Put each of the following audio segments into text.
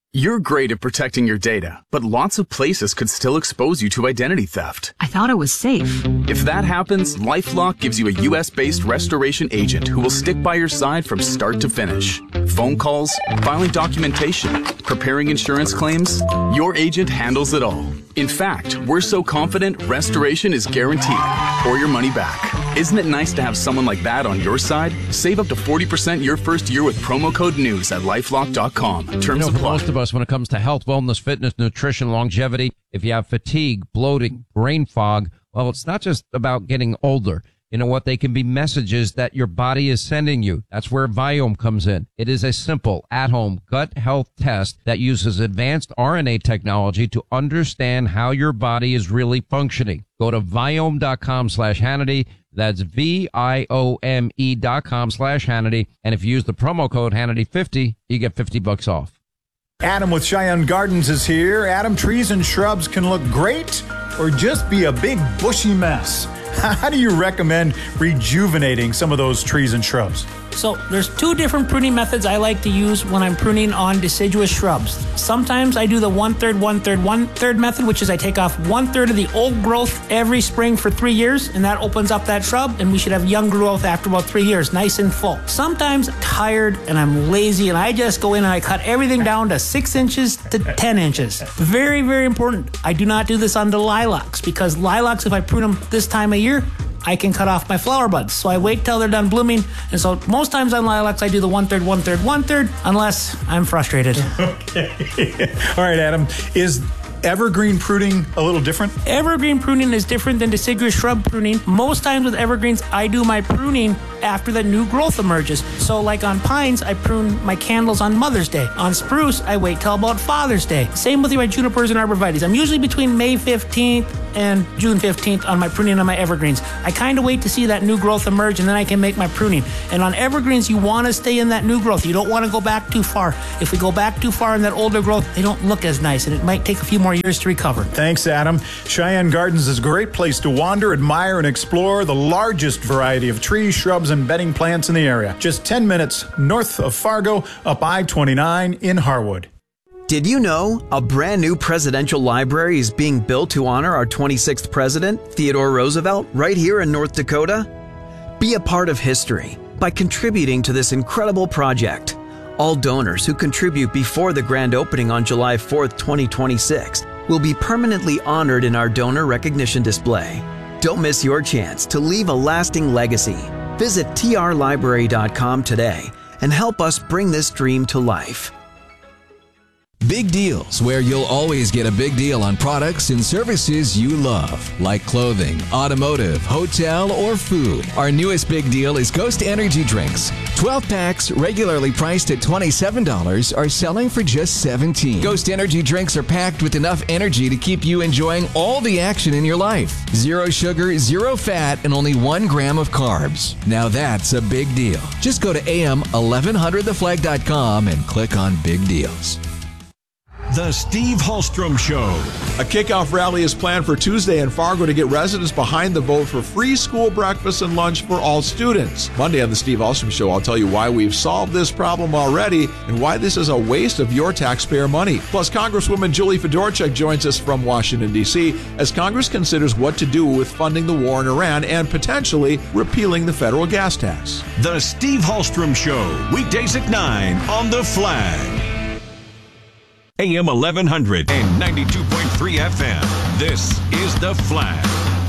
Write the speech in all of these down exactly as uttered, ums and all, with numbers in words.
You're great at protecting your data, but lots of places could still expose you to identity theft. I thought it was safe. If that happens, LifeLock gives you a U S-based restoration agent who will stick by your side from start to finish. Phone calls, filing documentation, preparing insurance claims, your agent handles it all. In fact, we're so confident restoration is guaranteed or your money back. Isn't it nice to have someone like that on your side? Save up to forty percent your first year with promo code NEWS at lifelock dot com. Terms you know, for apply. most of us, when it comes to health, wellness, fitness, nutrition, longevity, if you have fatigue, bloating, brain fog, well, it's not just about getting older. You know what? They can be messages that your body is sending you. That's where Viome comes in. It is a simple, at-home gut health test that uses advanced R N A technology to understand how your body is really functioning. Go to Viome.com slash Hannity. That's V I O M E dot com slash Hannity. And if you use the promo code Hannity fifty, you get fifty bucks off. Adam with Cheyenne Gardens is here. Adam, trees and shrubs can look great or just be a big bushy mess. How do you recommend rejuvenating some of those trees and shrubs? So there's two different pruning methods I like to use when I'm pruning on deciduous shrubs. Sometimes I do the one-third, one-third, one-third method, which is I take off one-third of the old growth every spring for three years, and that opens up that shrub, and we should have young growth after about three years, nice and full. Sometimes I'm tired and I'm lazy, and I just go in and I cut everything down to six inches to ten inches. Very, very important. I do not do this on the lilacs, because lilacs, if I prune them this time of year, I can cut off my flower buds. So I wait till they're done blooming. And so most times on lilacs, I do the one-third, one-third, one-third, unless I'm frustrated. Okay. All right, Adam. Is evergreen pruning a little different? Evergreen pruning is different than deciduous shrub pruning. Most times with evergreens, I do my pruning after the new growth emerges. So like on pines, I prune my candles on Mother's Day. On spruce, I wait till about Father's Day. Same with my junipers and arborvitaes. I'm usually between May fifteenth and June fifteenth on my pruning on my evergreens. I kind of wait to see that new growth emerge, and then I can make my pruning. And on evergreens, you want to stay in that new growth. You don't want to go back too far. If we go back too far in that older growth, they don't look as nice, and it might take a few more years to recover. Thanks, Adam. Cheyenne Gardens is a great place to wander, admire, and explore the largest variety of trees, shrubs, and bedding plants in the area. Just ten minutes north of Fargo, up I twenty-nine in Harwood. Did you know a brand new presidential library is being built to honor our twenty-sixth president, Theodore Roosevelt, right here in North Dakota? Be a part of history by contributing to this incredible project. All donors who contribute before the grand opening on July fourth, twenty twenty-six will be permanently honored in our donor recognition display. Don't miss your chance to leave a lasting legacy. Visit T R library dot com today and help us bring this dream to life. Big Deals, where you'll always get a big deal on products and services you love, like clothing, automotive, hotel, or food. Our newest big deal is Ghost Energy Drinks. twelve packs, regularly priced at twenty-seven dollars, are selling for just seventeen dollars. Ghost Energy Drinks are packed with enough energy to keep you enjoying all the action in your life. Zero sugar, zero fat, and only one gram of carbs. Now that's a big deal. Just go to A M eleven hundred the flag dot com and click on Big Deals. The Steve Hallstrom Show. A kickoff rally is planned for Tuesday in Fargo to get residents behind the vote for free school breakfast and lunch for all students. Monday on the Steve Hallstrom Show, I'll tell you why we've solved this problem already and why this is a waste of your taxpayer money. Plus, Congresswoman Julie Fedorchuk joins us from Washington, D C as Congress considers what to do with funding the war in Iran and potentially repealing the federal gas tax. The Steve Hallstrom Show, weekdays at nine on The Flag. A M eleven hundred and ninety-two point three F M. This is The Flag.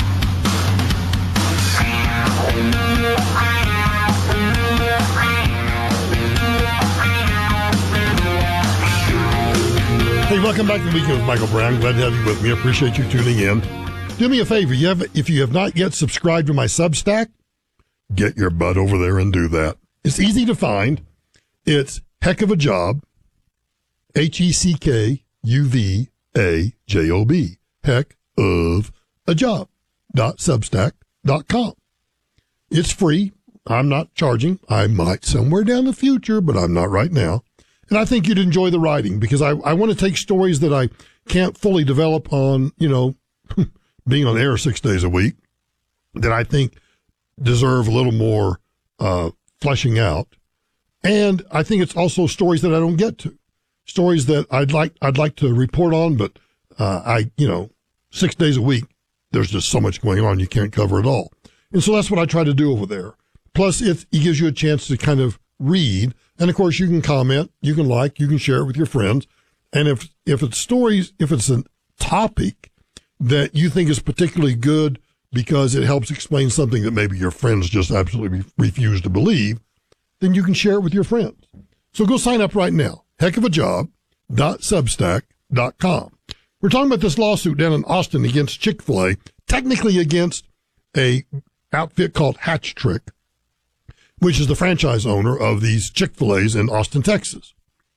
Hey, welcome back to the Weekend with Michael Brown. Glad to have you with me. I appreciate you tuning in. Do me a favor. You have, if you have not yet subscribed to my Substack, get your butt over there and do that. It's easy to find. It's Heck of a Job. H E C K U V A J O B. Heck of a job. Dot substack dot com. It's free. I'm not charging. I might somewhere down the future, but I'm not right now. And I think you'd enjoy the writing because I, I want to take stories that I can't fully develop on, you know, being on air six days a week that I think deserve a little more uh, fleshing out. And I think it's also stories that I don't get to. stories that I'd like I'd like to report on, but uh, I you know six days a week there's just so much going on you can't cover it all, and so that's what I try to do over there. Plus, it, it gives you a chance to kind of read, and of course you can comment, you can like, you can share it with your friends, and if if it's stories, if it's a topic that you think is particularly good because it helps explain something that maybe your friends just absolutely refuse to believe, then you can share it with your friends. So go sign up right now. heck of a job dot substack dot com. We're talking about this lawsuit down in Austin against Chick-fil-A, technically against a outfit called Hatch Trick, which is the franchise owner of these Chick-fil-A's in Austin, Texas.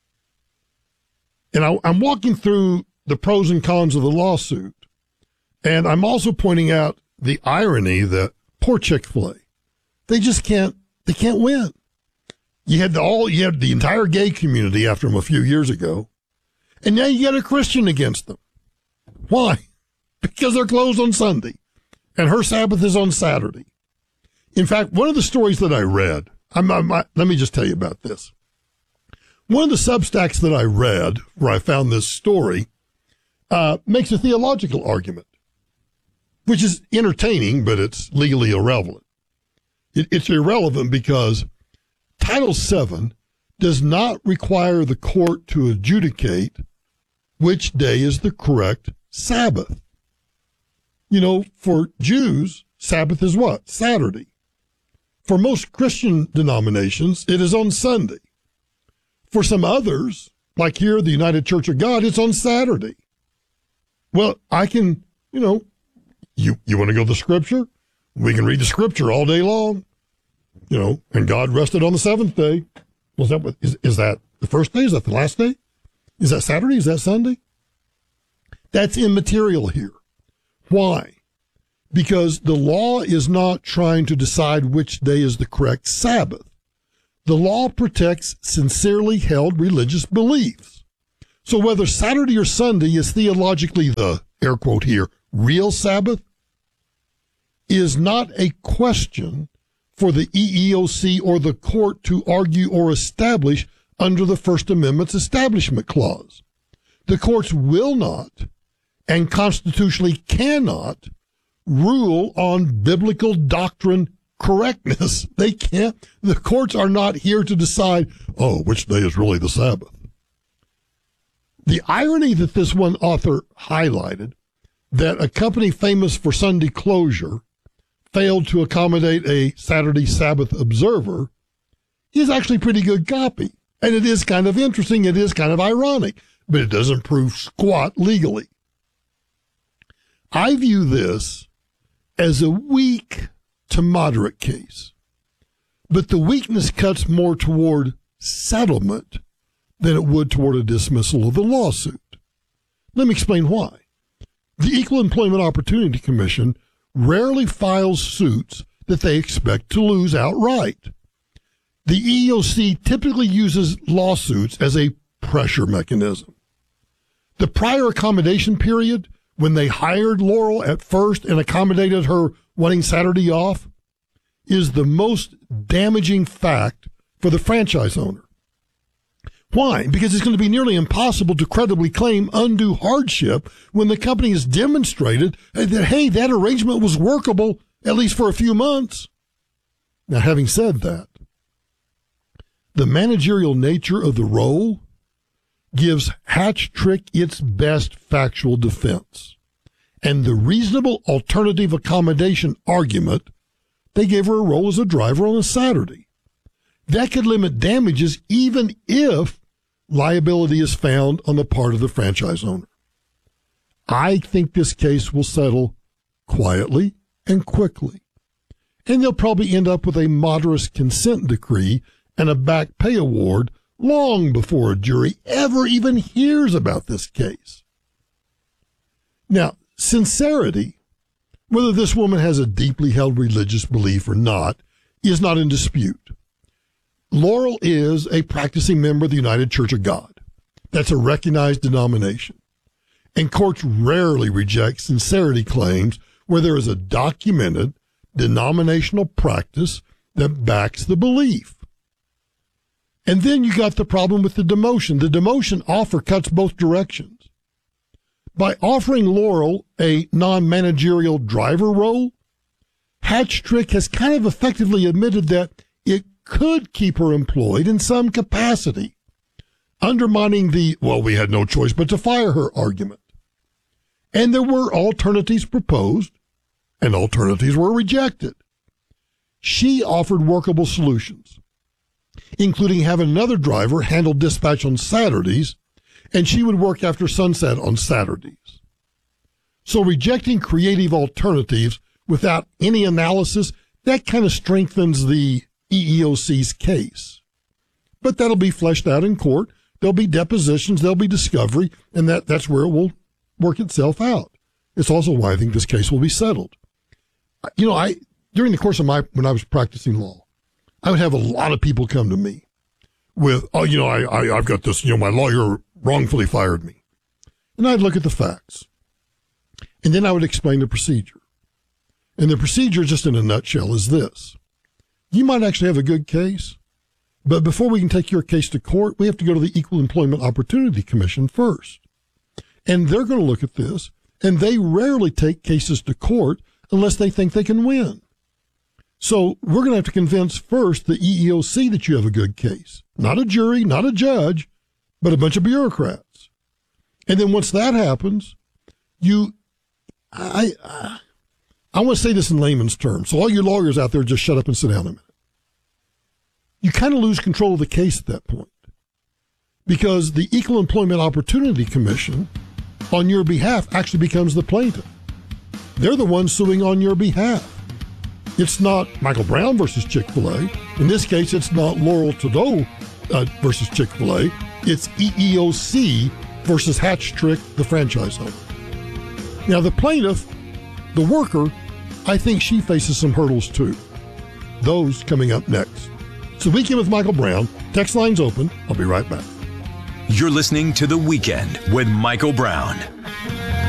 And I, I'm walking through the pros and cons of the lawsuit, and I'm also pointing out the irony that poor Chick-fil-A, they just can't, they can't win. You had the all, you had the entire gay community after them a few years ago, and now you got a Christian against them. Why? Because they're closed on Sunday, and her Sabbath is on Saturday. In fact, one of the stories that I read, I'm, I'm, I, let me just tell you about this. One of the Substacks that I read, where I found this story, uh, makes a theological argument, which is entertaining, but it's legally irrelevant. It, it's irrelevant because Title seven does not require the court to adjudicate which day is the correct Sabbath. You know, for Jews, Sabbath is what? Saturday. For most Christian denominations, it is on Sunday. For some others, like here, the United Church of God, it's on Saturday. Well, I can, you know, you, you want to go to the scripture? We can read the scripture all day long. You know, and God rested on the seventh day. Was that what, is, is that the first day? Is that the last day? Is that Saturday? Is that Sunday? That's immaterial here. Why? Because the law is not trying to decide which day is the correct Sabbath. The law protects sincerely held religious beliefs. So whether Saturday or Sunday is theologically the, air quote here, real Sabbath, is not a question for the E E O C or the court to argue or establish under the First Amendment's Establishment Clause. The courts will not and constitutionally cannot rule on biblical doctrine correctness. They can't. The courts are not here to decide, oh, which day is really the Sabbath. The irony that this one author highlighted, that a company famous for Sunday closure failed to accommodate a Saturday Sabbath observer, is actually pretty good copy. And it is kind of interesting. It is kind of ironic, but it doesn't prove squat legally. I view this as a weak to moderate case, but the weakness cuts more toward settlement than it would toward a dismissal of the lawsuit. Let me explain why. The Equal Employment Opportunity Commission rarely files suits that they expect to lose outright. The E E O C typically uses lawsuits as a pressure mechanism. The prior accommodation period, when they hired Laurel at first and accommodated her wanting Saturday off, is the most damaging fact for the franchise owner. Why? Because it's going to be nearly impossible to credibly claim undue hardship when the company has demonstrated that, hey, that arrangement was workable, at least for a few months. Now, having said that, the managerial nature of the role gives Hatch Trick its best factual defense. And the reasonable alternative accommodation argument, they gave her a role as a driver on a Saturday. That could limit damages even if liability is found on the part of the franchise owner. I think this case will settle quietly and quickly. And they'll probably end up with a moderate consent decree and a back pay award long before a jury ever even hears about this case. Now, sincerity, whether this woman has a deeply held religious belief or not, is not in dispute. Laurel is a practicing member of the United Church of God. That's a recognized denomination. And courts rarely reject sincerity claims where there is a documented denominational practice that backs the belief. And then you got the problem with the demotion. The demotion offer cuts both directions. By offering Laurel a non-managerial driver role, Hatch-Trick has kind of effectively admitted that it could keep her employed in some capacity, undermining the, well, we had no choice but to fire her argument. And there were alternatives proposed, and alternatives were rejected. She offered workable solutions, including having another driver handle dispatch on Saturdays, and she would work after sunset on Saturdays. So rejecting creative alternatives without any analysis, that kind of strengthens the E E O C's case. But that'll be fleshed out in court. There'll be depositions, there'll be discovery, and that, that's where it will work itself out. It's also why I think this case will be settled. You know, I during the course of my, when I was practicing law, I would have a lot of people come to me with, oh, you know, I, I, I've got this, you know, my lawyer wrongfully fired me. And I'd look at the facts. And then I would explain the procedure. And the procedure, just in a nutshell, is this. You might actually have a good case, but before we can take your case to court, we have to go to the Equal Employment Opportunity Commission first. And they're going to look at this, and they rarely take cases to court unless they think they can win. So we're going to have to convince first the E E O C that you have a good case. Not a jury, not a judge, but a bunch of bureaucrats. And then once that happens, you, I, I, I want to say this in layman's terms. So all you lawyers out there, just shut up and sit down a minute. You kind of lose control of the case at that point, because the Equal Employment Opportunity Commission, on your behalf, actually becomes the plaintiff. They're the ones suing on your behalf. It's not Michael Brown versus Chick-fil-A. In this case, it's not Laurel Trudeau uh, versus Chick-fil-A. It's E E O C versus Hatch-Trick, the franchise owner. Now, the plaintiff, the worker, I think she faces some hurdles too. Those coming up next. So Weekend with Michael Brown. Text line's open. I'll be right back. You're listening to The Weekend with Michael Brown.